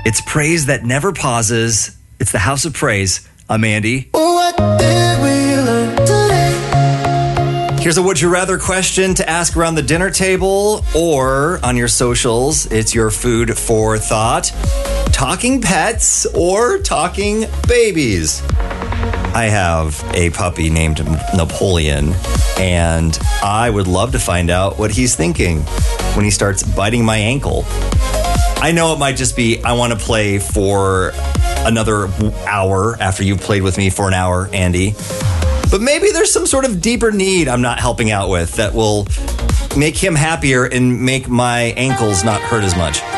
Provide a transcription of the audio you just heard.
It's praise that never pauses. It's the House of Praise. I'm Andy. What did we learn today? Here's a would you rather question to ask around the dinner table or on your socials. It's your food for thought. Talking pets or talking babies? I have a puppy named Napoleon, and I would love to find out what he's thinking when he starts biting my ankle. I know it might just be, I want to play for another hour after you've played with me for an hour, Andy. But maybe there's some sort of deeper need I'm not helping out with that will make him happier and make my ankles not hurt as much.